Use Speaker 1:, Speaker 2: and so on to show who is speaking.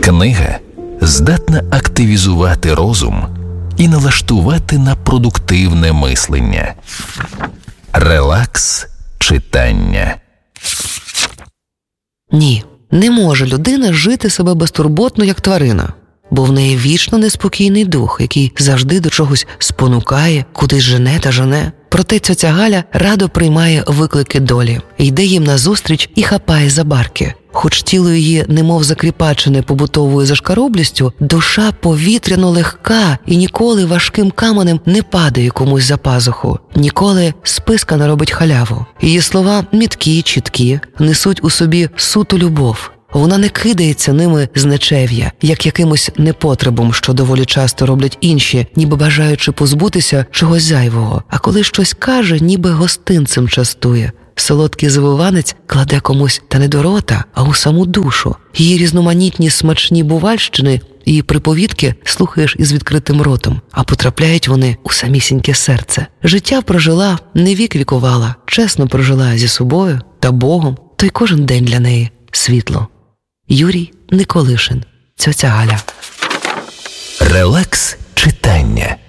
Speaker 1: Книга здатна активізувати розум і налаштувати на продуктивне мислення. Релакс читання.
Speaker 2: Ні, не може людина жити себе безтурботно, як тварина. Бо в неї вічно неспокійний дух, який завжди до чогось спонукає, кудись жене та жене. Проте тьотя Галя радо приймає виклики долі, йде їм назустріч і хапає за барки. Хоч тіло її немов закріпачене побутовою зашкароблістю, душа повітряно легка і ніколи важким каменем не падає комусь за пазуху. Ніколи списка не робить халяву. Її слова міткі, чіткі, несуть у собі суту любов. Вона не кидається ними з нечев'я, як якимось непотребом, що доволі часто роблять інші, ніби бажаючи позбутися чогось зайвого. А коли щось каже, ніби гостинцем частує. Солодкий завиванець кладе комусь та не до рота, а у саму душу. Її різноманітні смачні бувальщини і приповідки слухаєш із відкритим ротом, а потрапляють вони у самісіньке серце. Життя прожила, не вік вікувала, чесно прожила зі собою та Богом, то й кожен день для неї світло. Юрій Николишин. Тьотя Галя.
Speaker 1: Релакс читання.